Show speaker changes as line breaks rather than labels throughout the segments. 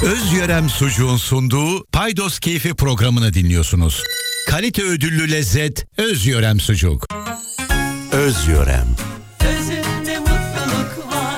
Özyörem Sucuğun sunduğu Paydos Keyfi programını dinliyorsunuz. Kalite ödüllü lezzet Özyörem Sucuk. Özyörem.
Özünde mutluluk var.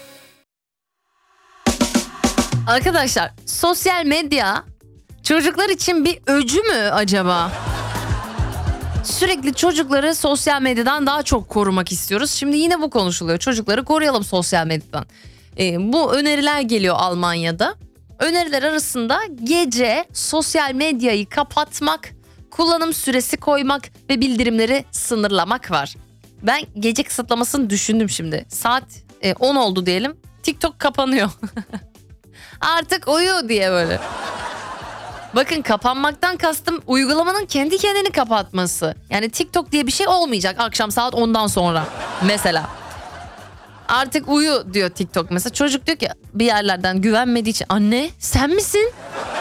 Arkadaşlar, sosyal medya çocuklar için bir öcü mü acaba? Sürekli çocukları sosyal medyadan daha çok korumak istiyoruz. Şimdi yine bu konuşuluyor. Çocukları koruyalım sosyal medyadan. Bu öneriler geliyor Almanya'da. Öneriler arasında gece sosyal medyayı kapatmak, kullanım süresi koymak ve bildirimleri sınırlamak var. Ben gece kısıtlamasını düşündüm şimdi. Saat 10 oldu diyelim. TikTok kapanıyor. Artık uyu diye böyle. Bakın, kapanmaktan kastım uygulamanın kendi kendini kapatması. Yani TikTok diye bir şey olmayacak akşam saat 10'dan sonra mesela. Artık uyu diyor TikTok mesela. Çocuk diyor ki bir yerlerden güvenmediği için, anne sen misin?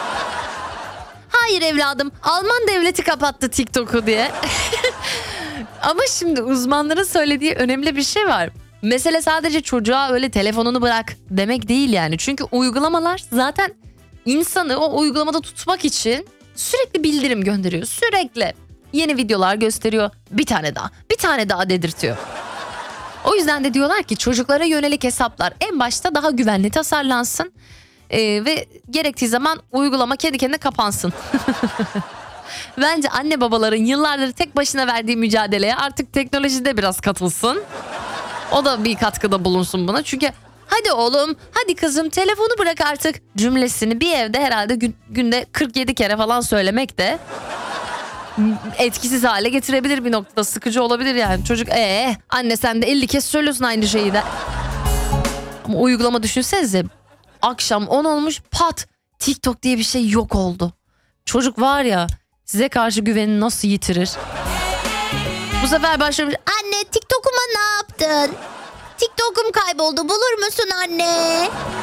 Hayır evladım, Alman devleti kapattı TikTok'u diye. Ama şimdi uzmanların söylediği önemli bir şey var. Mesele sadece çocuğa öyle telefonunu bırak demek değil yani. Çünkü uygulamalar zaten insanı o uygulamada tutmak için sürekli bildirim gönderiyor. Sürekli yeni videolar gösteriyor. Bir tane daha dedirtiyor. O yüzden de diyorlar ki çocuklara yönelik hesaplar en başta daha güvenli tasarlansın. Ve gerektiği zaman uygulama kendi kendine kapansın. Bence anne babaların yıllardır tek başına verdiği mücadeleye artık teknolojide biraz katılsın. O da bir katkıda bulunsun buna. Çünkü hadi oğlum, hadi kızım telefonu bırak artık cümlesini bir evde herhalde günde 47 kere falan söylemek de etkisiz hale getirebilir bir noktada. Sıkıcı olabilir yani. Çocuk anne sen de 50 kez söylüyorsun aynı şeyi de. Ama uygulama, düşünsenize, akşam 10 olmuş, pat, TikTok diye bir şey yok oldu. Çocuk var ya, size karşı güvenini nasıl yitirir? Bu sefer başlamış, anne TikTok'uma ne yaptın? TikTok'um kayboldu, bulur musun anne?